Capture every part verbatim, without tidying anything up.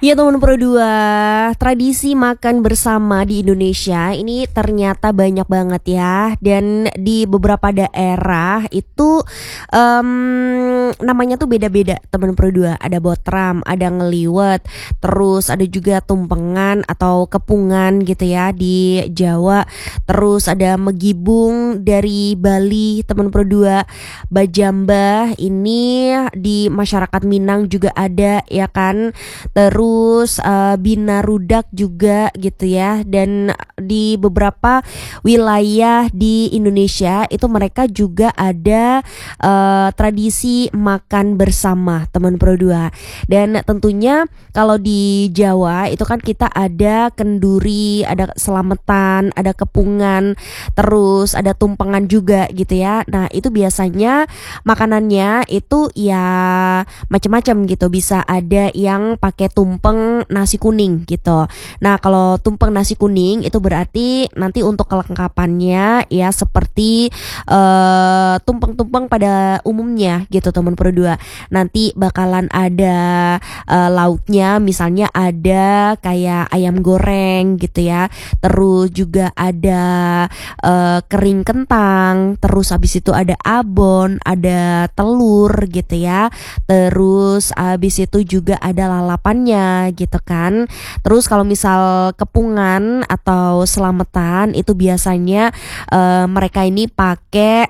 Ya teman Pro dua, tradisi makan bersama di Indonesia ini ternyata banyak banget ya. Dan di beberapa daerah itu um, namanya tuh beda-beda teman Pro dua. Ada botram, ada ngeliwet, terus ada juga tumpengan atau kepungan gitu ya di Jawa. Terus ada megibung dari Bali teman Pro dua. Bajambah ini di masyarakat Minang juga ada ya kan. Terus Terus uh, binarudak juga gitu ya. Dan di beberapa wilayah di Indonesia itu mereka juga ada uh, tradisi makan bersama teman Pro dua. Dan tentunya kalau di Jawa itu kan kita ada kenduri, ada selamatan, ada kepungan, terus ada tumpengan juga gitu ya. Nah itu biasanya makanannya itu ya macam-macam gitu. Bisa ada yang pakai tumpeng nasi kuning gitu. Nah kalau tumpeng nasi kuning itu berarti nanti untuk kelengkapannya ya seperti uh, tumpeng-tumpeng pada umumnya gitu teman Pro dua. Nanti bakalan ada uh, lauknya, misalnya ada kayak ayam goreng gitu ya. Terus juga ada uh, kering kentang. Terus habis itu ada abon, ada telur gitu ya. Terus habis itu juga ada lalapannya gitu kan. Terus kalau misal kepungan atau selamatan itu biasanya uh, mereka ini pakai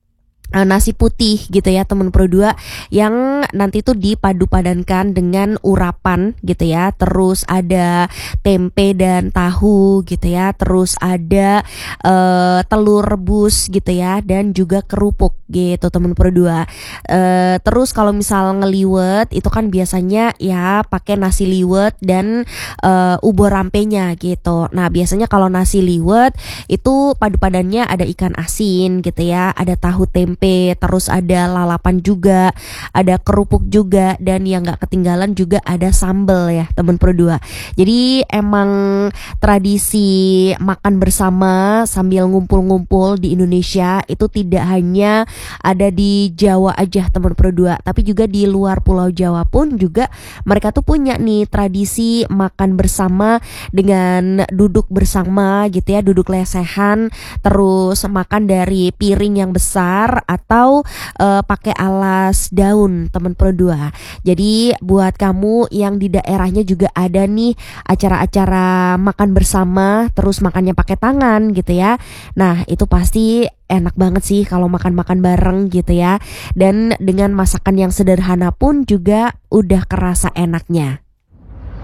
nasi putih gitu ya teman Pro dua, yang nanti tuh dipadu padankan dengan urapan gitu ya. Terus ada tempe dan tahu gitu ya. Terus ada uh, telur rebus gitu ya, dan juga kerupuk gitu teman Pro dua. Uh, terus kalau misal ngeliwet itu kan biasanya ya pakai nasi liwet dan uh, ubur rampenya gitu. Nah biasanya kalau nasi liwet itu padu padannya ada ikan asin gitu ya, ada tahu tempe, terus ada lalapan juga, ada kerupuk juga, dan yang gak ketinggalan juga ada sambal ya teman Pro dua. Jadi emang tradisi makan bersama sambil ngumpul-ngumpul di Indonesia itu tidak hanya ada di Jawa aja teman Pro dua, tapi juga di luar Pulau Jawa pun juga mereka tuh punya nih tradisi makan bersama dengan duduk bersama gitu ya, duduk lesehan, terus makan dari piring yang besar atau uh, pakai alas daun teman Pro dua. Jadi buat kamu yang di daerahnya juga ada nih acara-acara makan bersama terus makannya pakai tangan gitu ya. Nah itu pasti enak banget sih kalau makan-makan bareng gitu ya. Dan dengan masakan yang sederhana pun juga udah kerasa enaknya.